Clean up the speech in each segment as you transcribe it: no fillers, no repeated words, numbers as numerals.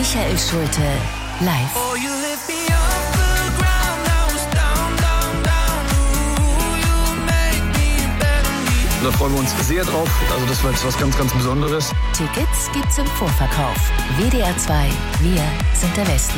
Michael Schulte, live. Da freuen wir uns sehr drauf. Also das war jetzt was ganz, ganz Besonderes. Tickets gibt's im Vorverkauf. WDR 2, wir sind der Westen.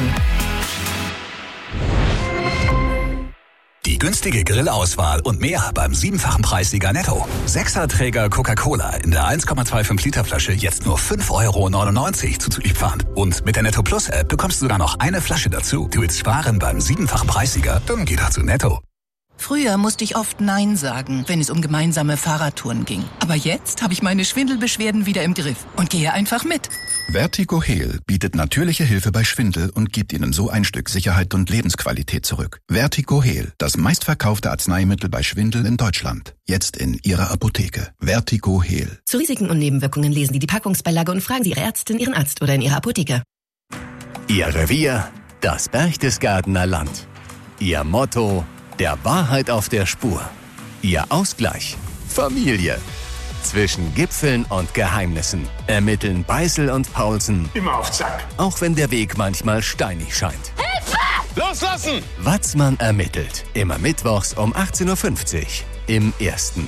Die günstige Grillauswahl und mehr beim 7-fachen Preissieger Netto. 6er-Träger Coca-Cola in der 1,25 Liter Flasche jetzt nur 5,99 € zuzüglich Pfand. Und mit der Netto Plus App bekommst du sogar noch eine Flasche dazu. Du willst sparen beim 7-fachen Preissieger? Dann geh doch zu Netto. Früher musste ich oft Nein sagen, wenn es um gemeinsame Fahrradtouren ging. Aber jetzt habe ich meine Schwindelbeschwerden wieder im Griff und gehe einfach mit. Vertigo Heal bietet natürliche Hilfe bei Schwindel und gibt Ihnen so ein Stück Sicherheit und Lebensqualität zurück. Vertigo Heal, das meistverkaufte Arzneimittel bei Schwindel in Deutschland. Jetzt in Ihrer Apotheke. Vertigo Heal. Zu Risiken und Nebenwirkungen lesen Sie die Packungsbeilage und fragen Sie Ihre Ärztin, Ihren Arzt oder in Ihrer Apotheke. Ihr Revier, das Berchtesgadener Land. Ihr Motto: der Wahrheit auf der Spur. Ihr Ausgleich: Familie. Zwischen Gipfeln und Geheimnissen ermitteln Beißel und Paulsen immer auf Zack. Auch wenn der Weg manchmal steinig scheint. Hilfe! Loslassen! Watzmann ermittelt. Immer mittwochs um 18:50 Uhr im Ersten.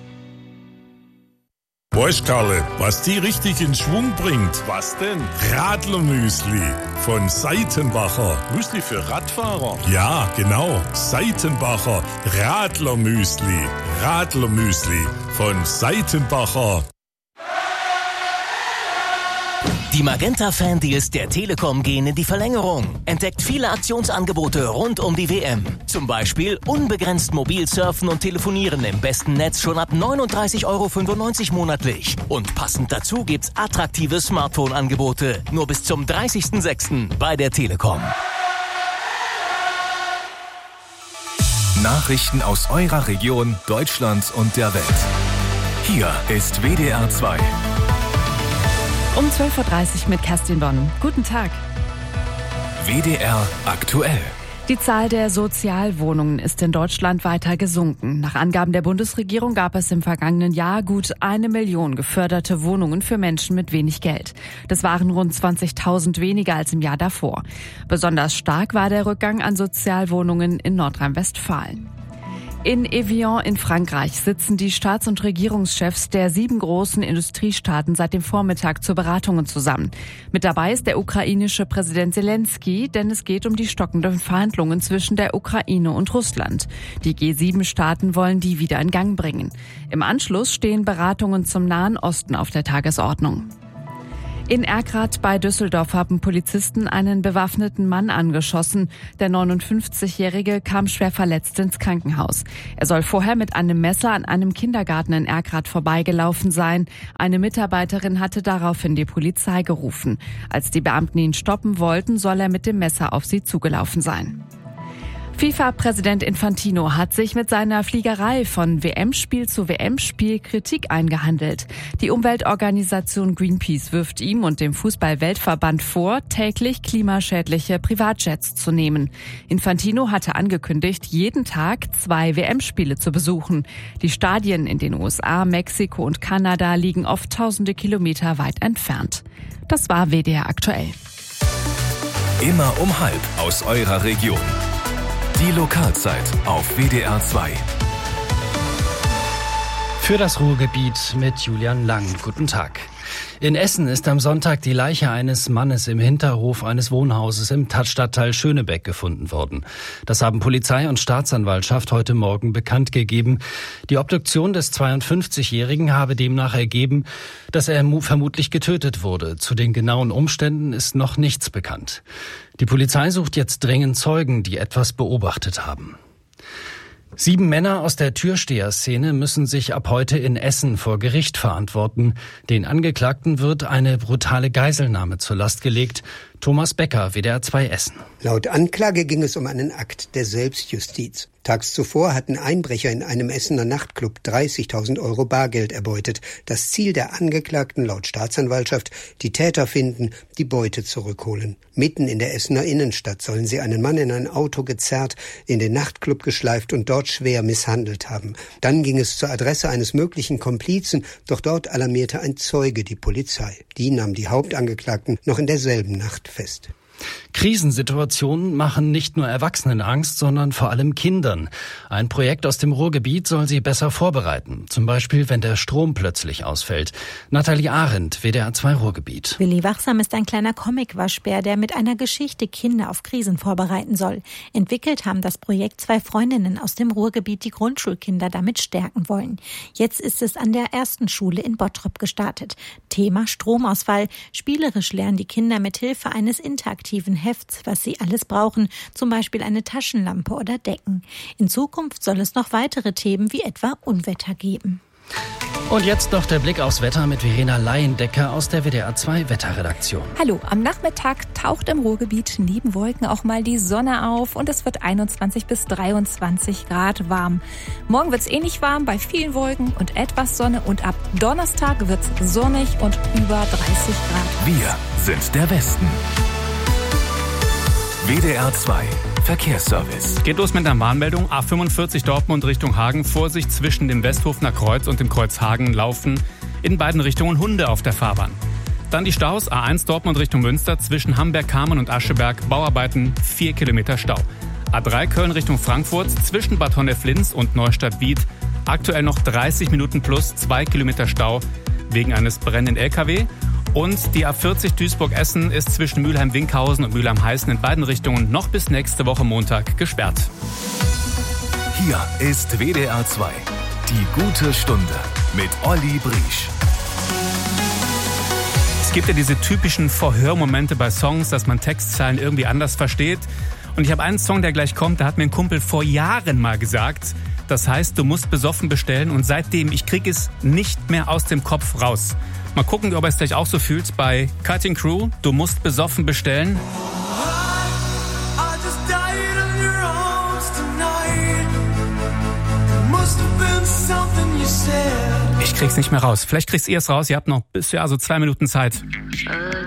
Weißt Karle, was die richtig in Schwung bringt? Was denn? Radlermüsli von Seitenbacher. Müsli für Radfahrer? Ja, genau. Seitenbacher Radlermüsli. Radlermüsli von Seitenbacher. Die Magenta-Fan-Deals der Telekom gehen in die Verlängerung. Entdeckt viele Aktionsangebote rund um die WM. Zum Beispiel unbegrenzt mobil surfen und telefonieren im besten Netz schon ab 39,95 € monatlich. Und passend dazu gibt's attraktive Smartphone-Angebote. Nur bis zum 30.06. bei der Telekom. Nachrichten aus eurer Region, Deutschland und der Welt. Hier ist WDR 2. Um 12:30 Uhr mit Kerstin Bonn. Guten Tag. WDR aktuell. Die Zahl der Sozialwohnungen ist in Deutschland weiter gesunken. Nach Angaben der Bundesregierung gab es im vergangenen Jahr gut 1 Million geförderte Wohnungen für Menschen mit wenig Geld. Das waren rund 20.000 weniger als im Jahr davor. Besonders stark war der Rückgang an Sozialwohnungen in Nordrhein-Westfalen. In Evian in Frankreich sitzen die Staats- und Regierungschefs der 7 großen Industriestaaten seit dem Vormittag zu Beratungen zusammen. Mit dabei ist der ukrainische Präsident Zelensky, denn es geht um die stockenden Verhandlungen zwischen der Ukraine und Russland. Die G7-Staaten wollen die wieder in Gang bringen. Im Anschluss stehen Beratungen zum Nahen Osten auf der Tagesordnung. In Erkrath bei Düsseldorf haben Polizisten einen bewaffneten Mann angeschossen. Der 59-Jährige kam schwer verletzt ins Krankenhaus. Er soll vorher mit einem Messer an einem Kindergarten in Erkrath vorbeigelaufen sein. Eine Mitarbeiterin hatte daraufhin die Polizei gerufen. Als die Beamten ihn stoppen wollten, soll er mit dem Messer auf sie zugelaufen sein. FIFA-Präsident Infantino hat sich mit seiner Fliegerei von WM-Spiel zu WM-Spiel Kritik eingehandelt. Die Umweltorganisation Greenpeace wirft ihm und dem Fußball-Weltverband vor, täglich klimaschädliche Privatjets zu nehmen. Infantino hatte angekündigt, jeden Tag 2 WM-Spiele zu besuchen. Die Stadien in den USA, Mexiko und Kanada liegen oft tausende Kilometer weit entfernt. Das war WDR aktuell. Immer um 12:30 aus eurer Region. Die Lokalzeit auf WDR 2. Für das Ruhrgebiet mit Julian Lang. Guten Tag. In Essen ist am Sonntag die Leiche eines Mannes im Hinterhof eines Wohnhauses im Stadtteil Schönebeck gefunden worden. Das haben Polizei und Staatsanwaltschaft heute Morgen bekannt gegeben. Die Obduktion des 52-Jährigen habe demnach ergeben, dass er vermutlich getötet wurde. Zu den genauen Umständen ist noch nichts bekannt. Die Polizei sucht jetzt dringend Zeugen, die etwas beobachtet haben. 7 Männer aus der Türsteher-Szene müssen sich ab heute in Essen vor Gericht verantworten. Den Angeklagten wird eine brutale Geiselnahme zur Last gelegt. Thomas Becker, WDR 2 Essen. Laut Anklage ging es um einen Akt der Selbstjustiz. Tags zuvor hatten Einbrecher in einem Essener Nachtclub 30.000 € Bargeld erbeutet. Das Ziel der Angeklagten laut Staatsanwaltschaft: die Täter finden, die Beute zurückholen. Mitten in der Essener Innenstadt sollen sie einen Mann in ein Auto gezerrt, in den Nachtclub geschleift und dort schwer misshandelt haben. Dann ging es zur Adresse eines möglichen Komplizen, doch dort alarmierte ein Zeuge die Polizei. Die nahm die Hauptangeklagten noch in derselben Nacht fest. Krisensituationen machen nicht nur Erwachsenen Angst, sondern vor allem Kindern. Ein Projekt aus dem Ruhrgebiet soll sie besser vorbereiten. Zum Beispiel, wenn der Strom plötzlich ausfällt. Nathalie Arendt, WDR 2 Ruhrgebiet. Willi Wachsam ist ein kleiner Comic-Waschbär, der mit einer Geschichte Kinder auf Krisen vorbereiten soll. Entwickelt haben das Projekt 2 Freundinnen aus dem Ruhrgebiet, die Grundschulkinder damit stärken wollen. Jetzt ist es an der ersten Schule in Bottrop gestartet. Thema Stromausfall. Spielerisch lernen die Kinder mit Hilfe eines interaktiven Hefts, was sie alles brauchen, zum Beispiel eine Taschenlampe oder Decken. In Zukunft soll es noch weitere Themen wie etwa Unwetter geben. Und jetzt noch der Blick aufs Wetter mit Verena Laiendecker aus der WDR 2 Wetterredaktion. Hallo, am Nachmittag taucht im Ruhrgebiet neben Wolken auch mal die Sonne auf und es wird 21 bis 23 Grad warm. Morgen wird es ähnlich warm bei vielen Wolken und etwas Sonne und ab Donnerstag wird es sonnig und über 30 Grad. Wir sind der Westen. WDR 2 Verkehrsservice. Geht los mit einer Warnmeldung. A45 Dortmund Richtung Hagen. Vorsicht, zwischen dem Westhofener Kreuz und dem Kreuz Hagen laufen in beiden Richtungen Hunde auf der Fahrbahn. Dann die Staus. A1 Dortmund Richtung Münster. Zwischen Hamberg-Kamen und Ascheberg. Bauarbeiten, 4 Kilometer Stau. A3 Köln Richtung Frankfurt. Zwischen Bad Honnef-Linz und Neustadt-Wied. Aktuell noch 30 Minuten plus 2 Kilometer Stau wegen eines brennenden LKW. Und die A40 Duisburg-Essen ist zwischen Mülheim-Winkhausen und Mülheim-Heißen in beiden Richtungen noch bis nächste Woche Montag gesperrt. Hier ist WDR 2. Die gute Stunde mit Olli Briesch. Es gibt ja diese typischen Verhörmomente bei Songs, dass man Textzeilen irgendwie anders versteht. Und ich habe einen Song, der gleich kommt, da hat mir ein Kumpel vor Jahren mal gesagt, das heißt, du musst besoffen bestellen. Und seitdem, ich kriege es nicht mehr aus dem Kopf raus. Mal gucken, ob er es gleich auch so fühlt bei Cutting Crew. Du musst besoffen bestellen. Ich krieg's nicht mehr raus. Vielleicht kriegt ihr es raus. Ihr habt noch bis 2 Minuten Zeit.